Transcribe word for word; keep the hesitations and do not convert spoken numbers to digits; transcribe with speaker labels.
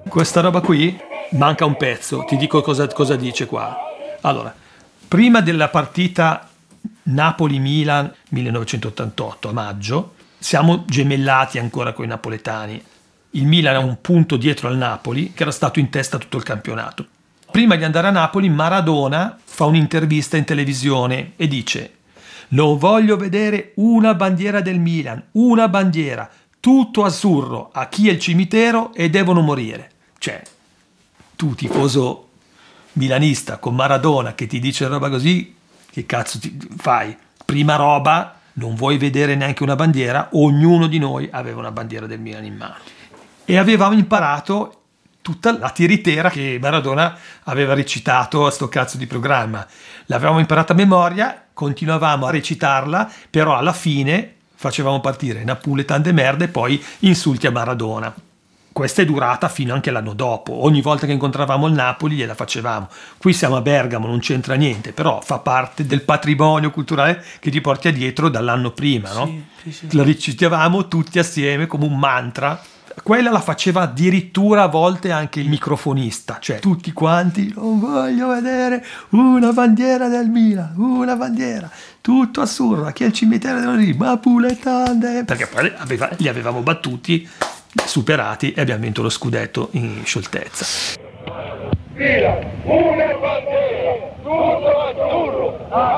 Speaker 1: Questa roba qui manca un pezzo, ti dico cosa, cosa dice qua. Allora, prima della partita Napoli-Milan millenovecentottantotto, a maggio, siamo gemellati ancora con i napoletani. Il Milan ha un punto dietro al Napoli, che era stato in testa tutto il campionato. Prima di andare a Napoli, Maradona fa un'intervista in televisione e dice: non voglio vedere una bandiera del Milan, una bandiera, tutto azzurro, a chi è il cimitero e devono morire. Cioè, tu tifoso milanista con Maradona che ti dice roba così, che cazzo ti fai? Prima roba, non vuoi vedere neanche una bandiera, ognuno di noi aveva una bandiera del Milan in mano. E avevamo imparato tutta la tiritera che Maradona aveva recitato a sto cazzo di programma. L'avevamo imparata a memoria, continuavamo a recitarla, però alla fine facevamo partire Napuletan de merda e poi insulti a Maradona. Questa è durata fino anche l'anno dopo. Ogni volta che incontravamo il Napoli gliela facevamo. Qui siamo a Bergamo, non c'entra niente, però fa parte del patrimonio culturale che ti porti dietro dall'anno prima, no?
Speaker 2: Sì, sì, sì, sì.
Speaker 1: La recitavamo tutti assieme come un mantra. Quella la faceva addirittura a volte anche il microfonista, cioè tutti quanti: non voglio vedere una bandiera del Milan, una bandiera, tutto azzurro, chi è il cimitero dello lì, Napuletan, perché poi aveva, li avevamo battuti, superati e abbiamo vinto lo scudetto in scioltezza.
Speaker 3: Milan, una bandiera, tutto azzurro.